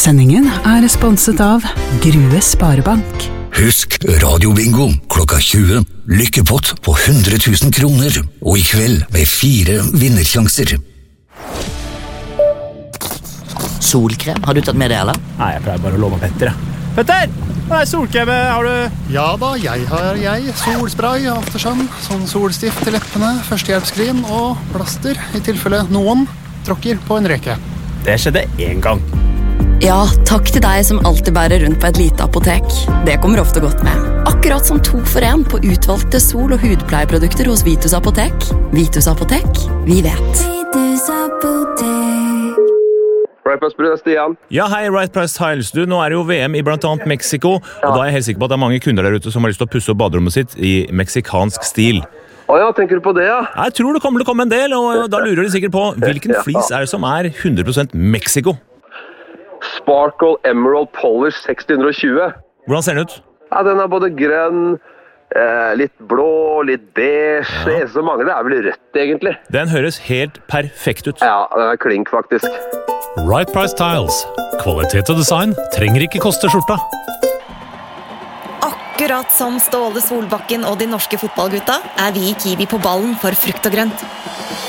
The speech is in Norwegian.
Sendingen sponset av Grue Sparebank. Husk radiobingo klokka 20. Lykkepott på 100 000 kroner. Og i kveld med 4 vinnersjanser. Solkrem, har du tatt med det, eller? Nei, jeg pleier bare å låne Petter. Petter! Hva solkrem har du? Ja da, jeg har solspray, aftersun, sånn solstift til leppene, førstehjelpskrim og plaster, i tilfelle noen tråkker på en reke. Det skjedde en gang. Ja, takk til deg som alltid bærer rundt på et lite apotek. Det kommer ofte godt med. Akkurat som 2 for 1 på utvalgte sol- og hudpleieprodukter hos Vitus Apotek. Vitus Apotek, vi vet. Vitus Apotek. Right Price Brun, Stian. Ja, hei, Right Price Tiles. Du, nå det jo VM i blant annet Mexico, og da jeg helt sikker på at det mange kunder der ute som har lyst til å pusse opp baderommet sitt i meksikansk stil. Ja, tenker du på det, ja? Jeg tror det kommer til å komme en del, og da lurer de sikkert på hvilken flis det som 100% Mexico? Sparkle Emerald Polish 620. Hvordan ser den ut? Ja, den både grønn, litt blå, litt beige. Ja. Det eneste som mangler vel rødt, egentlig. Den høres helt perfekt ut. Ja, den klink, faktisk. Right Price Tiles. Kvalitet og design trenger ikke koste skjorta. Akkurat som Ståle Solbakken og de norske fotballgutta vi i Kiwi på ballen for frukt og grønt.